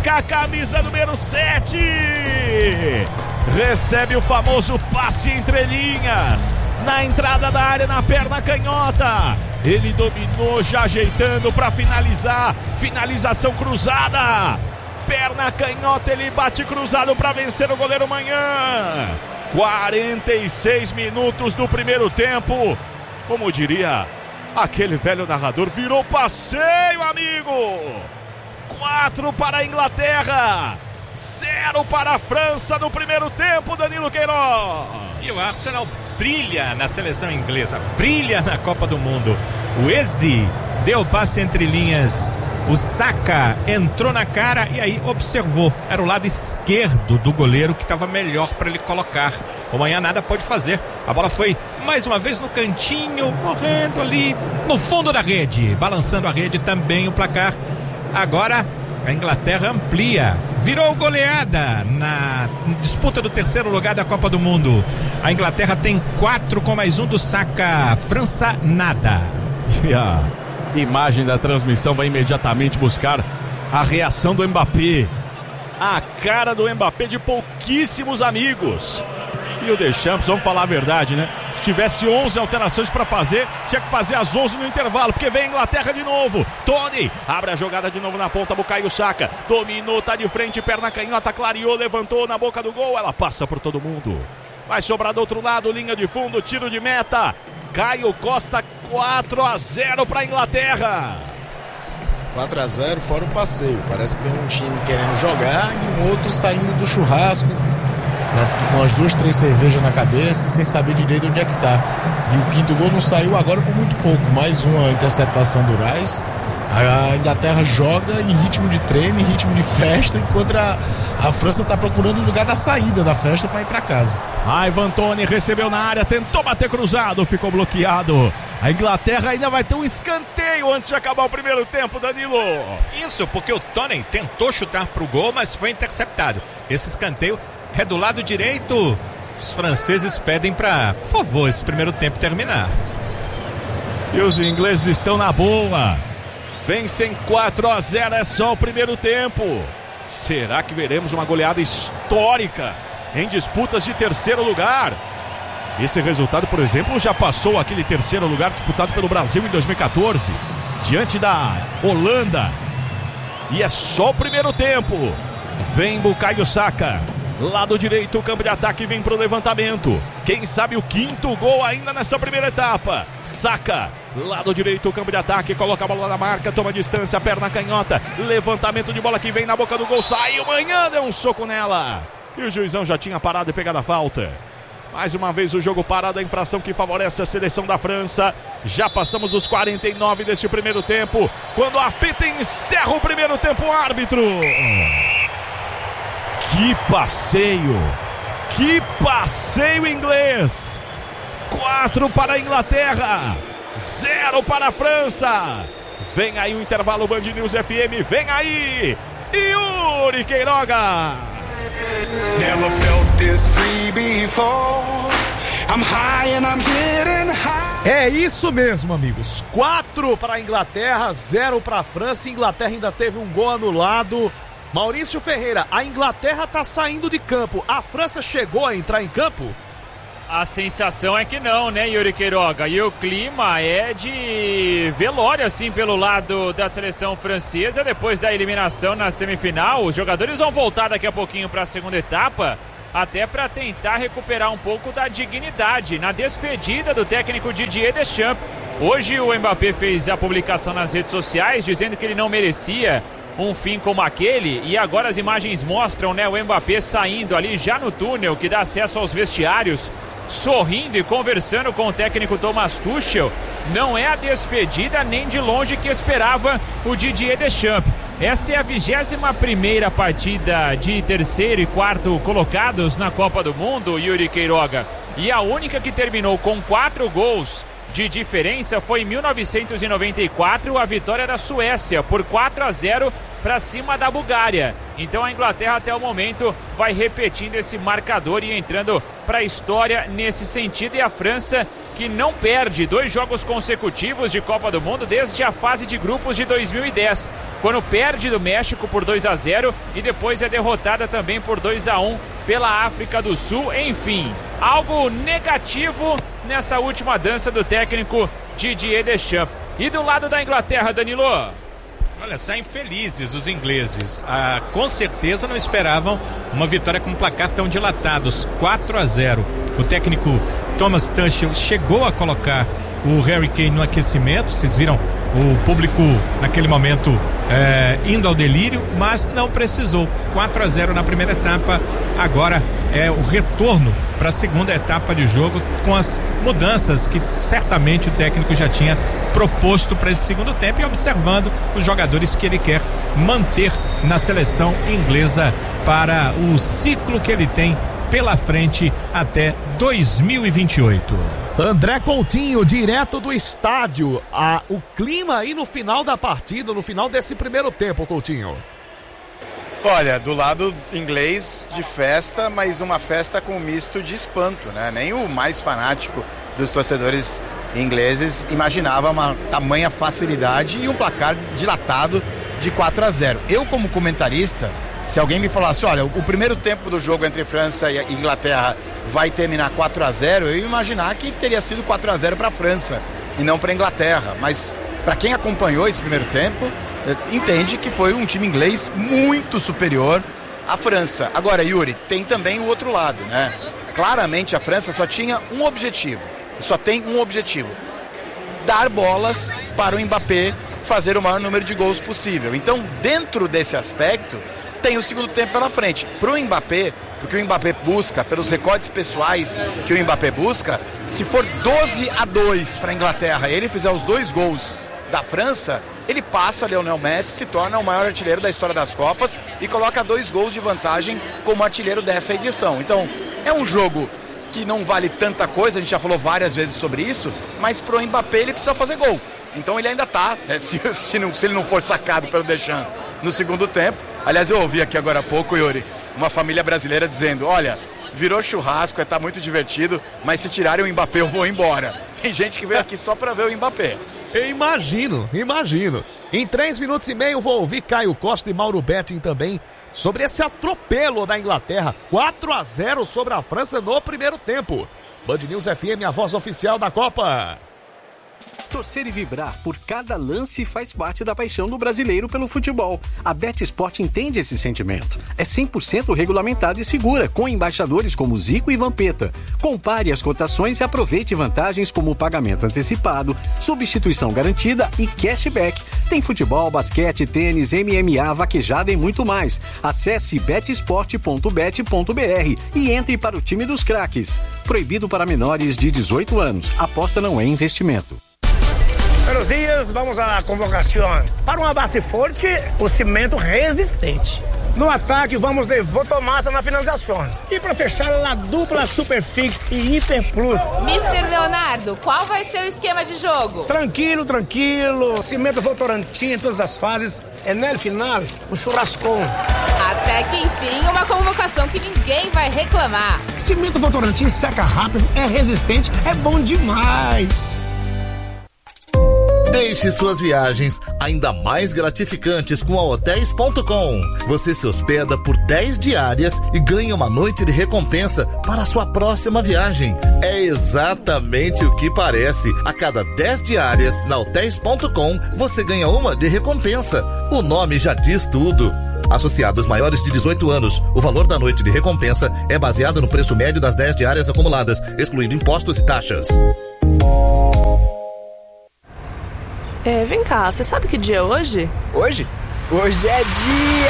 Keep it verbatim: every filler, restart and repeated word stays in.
Saka, camisa número sete. Recebe o famoso passe entre linhas. Na entrada da área, na perna canhota. Ele dominou, já ajeitando para finalizar. Finalização cruzada. Perna canhota, ele bate cruzado para vencer o goleiro Manhã. quarenta e seis minutos do primeiro tempo. Como diria aquele velho narrador, virou passeio, amigo. Quatro para a Inglaterra, zero para a França no primeiro tempo, Danilo Queiroz. E o Arsenal brilha na seleção inglesa, brilha na Copa do Mundo. O Eze deu passe entre linhas, o Saka entrou na cara e aí observou, era o lado esquerdo do goleiro que estava melhor para ele colocar. O Manhã nada pode fazer, a bola foi mais uma vez no cantinho, morrendo ali no fundo da rede, balançando a rede também o placar. Agora a Inglaterra amplia, virou goleada na disputa do terceiro lugar da Copa do Mundo. A Inglaterra tem quatro com mais um do Saka, França nada. E a imagem da transmissão vai imediatamente buscar a reação do Mbappé. A cara do Mbappé de pouquíssimos amigos. E o Deschamps, vamos falar a verdade, né? Se tivesse onze alterações para fazer, tinha que fazer as onze no intervalo, porque vem a Inglaterra de novo. Tony abre a jogada de novo na ponta, Bukayo Saka dominou, tá de frente, perna canhota, clareou, levantou na boca do gol, ela passa por todo mundo. Vai sobrar do outro lado, linha de fundo, tiro de meta. Caio Costa, quatro a zero para a Inglaterra. quatro a zero fora o passeio. Parece que vem um time querendo jogar e um outro saindo do churrasco, com as duas, três cervejas na cabeça, sem saber direito onde é que tá. E o quinto gol não saiu agora por muito pouco. Mais uma interceptação do Rice. A Inglaterra joga em ritmo de treino, em ritmo de festa, enquanto a, a França está procurando o lugar da saída da festa para ir para casa. Ivan Toney recebeu na área, tentou bater cruzado, ficou bloqueado. A Inglaterra ainda vai ter um escanteio antes de acabar o primeiro tempo, Danilo. Isso, porque o Toney tentou chutar pro gol, mas foi interceptado. Esse escanteio é do lado direito. Os franceses pedem para, por favor, esse primeiro tempo terminar. E os ingleses estão na boa. Vencem quatro a zero, é só o primeiro tempo. Será que veremos uma goleada histórica em disputas de terceiro lugar? Esse resultado, por exemplo, já passou aquele terceiro lugar disputado pelo Brasil em dois mil e quatorze, diante da Holanda. E é só o primeiro tempo. Vem Bukayo Saka. Lado direito, o campo de ataque vem para o levantamento. Quem sabe o quinto gol ainda nessa primeira etapa. Saka, lado direito, o campo de ataque, coloca a bola na marca, toma distância, perna canhota, levantamento de bola que vem na boca do gol, saiu, Manhã deu um soco nela. E o juizão já tinha parado e pegado a falta. Mais uma vez o jogo parado, a infração que favorece a seleção da França. Já passamos os quarenta e nove deste primeiro tempo. Quando apita, encerra o primeiro tempo, árbitro. Que passeio! Que passeio inglês! Quatro para a Inglaterra, zero para a França. Vem aí o intervalo, Band News F M, vem aí Yuri Queiroga. Never felt this free before. I'm high and I'm getting high. É isso mesmo, amigos. Quatro para a Inglaterra, zero para a França. A Inglaterra ainda teve um gol anulado. Maurício Ferreira, a Inglaterra está saindo de campo. A França chegou a entrar em campo? A sensação é que não, né, Yuri Queiroga? E o clima é de velório, assim, pelo lado da seleção francesa. Depois da eliminação na semifinal, os jogadores vão voltar daqui a pouquinho para a segunda etapa, até para tentar recuperar um pouco da dignidade na despedida do técnico Didier Deschamps. Hoje o Mbappé fez a publicação nas redes sociais dizendo que ele não merecia um fim como aquele, e agora as imagens mostram, né, o Mbappé saindo ali já no túnel que dá acesso aos vestiários, sorrindo e conversando com o técnico Thomas Tuchel. Não é a despedida nem de longe que esperava o Didier Deschamps. Essa é a vigésima primeira partida de terceiro e quarto colocados na Copa do Mundo, Yuri Queiroga, e a única que terminou com quatro gols de diferença foi em mil novecentos e noventa e quatro, a vitória da Suécia por quatro a zero para cima da Bulgária. Então a Inglaterra até o momento vai repetindo esse marcador e entrando para a história nesse sentido, e a França que não perde dois jogos consecutivos de Copa do Mundo desde a fase de grupos de dois mil e dez, quando perde do México por dois a zero e depois é derrotada também por dois a um pela África do Sul. Enfim, algo negativo nessa última dança do técnico Didier Deschamps. E do lado da Inglaterra, Danilo? Olha, saem felizes os ingleses. Ah, com certeza não esperavam uma vitória com um placar tão dilatado, quatro a zero. O técnico Thomas Tuchel chegou a colocar o Harry Kane no aquecimento. Vocês viram o público naquele momento é, indo ao delírio, mas não precisou. quatro a zero na primeira etapa. Agora é o retorno para a segunda etapa de jogo, com as mudanças que certamente o técnico já tinha proposto para esse segundo tempo, e observando os jogadores que ele quer manter na seleção inglesa para o ciclo que ele tem pela frente até dois mil e vinte e oito. André Coutinho, direto do estádio. Ah, o clima aí no final da partida, no final desse primeiro tempo, Coutinho. Olha, do lado inglês de festa, mas uma festa com um misto de espanto, né? Nem o mais fanático dos torcedores ingleses imaginava uma tamanha facilidade e um placar dilatado de quatro a zero. Eu, como comentarista, se alguém me falasse, olha, o primeiro tempo do jogo entre França e Inglaterra vai terminar quatro a zero, eu ia imaginar que teria sido quatro a zero para a França e não para a Inglaterra. Mas para quem acompanhou esse primeiro tempo, entende que foi um time inglês muito superior à França. Agora, Yuri, tem também o outro lado, né? Claramente a França só tinha um objetivo, só tem um objetivo: dar bolas para o Mbappé fazer o maior número de gols possível. Então, dentro desse aspecto, tem o segundo tempo pela frente. Para o Mbappé, o que o Mbappé busca, pelos recordes pessoais que o Mbappé busca, se for doze a dois para a Inglaterra e ele fizer os dois gols da França, ele passa Lionel Messi, se torna o maior artilheiro da história das Copas e coloca dois gols de vantagem como artilheiro dessa edição. Então, é um jogo que não vale tanta coisa, a gente já falou várias vezes sobre isso, mas pro Mbappé ele precisa fazer gol. Então ele ainda tá, né, se, se, não, se ele não for sacado pelo Deschamps no segundo tempo. Aliás, eu ouvi aqui agora há pouco, Yuri, uma família brasileira dizendo, olha, virou churrasco, é, tá muito divertido, mas se tirarem o Mbappé eu vou embora. Tem gente que veio aqui só pra ver o Mbappé. Eu imagino, imagino. Em três minutos e meio vou ouvir Caio Costa e Mauro Betting também sobre esse atropelo da Inglaterra, quatro a zero sobre a França no primeiro tempo. Band News F M, a voz oficial da Copa. Torcer e vibrar por cada lance faz parte da paixão do brasileiro pelo futebol. A BetSport entende esse sentimento. É cem por cento regulamentada e segura, com embaixadores como Zico e Vampeta. Compare as cotações e aproveite vantagens como pagamento antecipado, substituição garantida e cashback. Tem futebol, basquete, tênis, M M A, vaquejada e muito mais. Acesse betsport ponto bet ponto b r e entre para o time dos craques. Proibido para menores de dezoito anos. Aposta não é investimento. Buenos dias, vamos à convocação. Para uma base forte, o cimento resistente. No ataque, vamos de Votomassa na finalização. E para fechar, a dupla Superfix e Hiper Plus. mister Leonardo, qual vai ser o esquema de jogo? Tranquilo, tranquilo. Cimento Votorantim em todas as fases. É no final, um churrascão. Até que enfim, uma convocação que ninguém vai reclamar. Cimento Votorantim seca rápido, é resistente, é bom demais. Deixe suas viagens ainda mais gratificantes com a hotéis ponto com. Você se hospeda por dez diárias e ganha uma noite de recompensa para a sua próxima viagem. É exatamente o que parece. A cada dez diárias na hotéis ponto com, você ganha uma de recompensa. O nome já diz tudo. Associados maiores de dezoito anos, o valor da noite de recompensa é baseado no preço médio das dez diárias acumuladas, excluindo impostos e taxas. É, vem cá, você sabe que dia é hoje? Hoje? Hoje é dia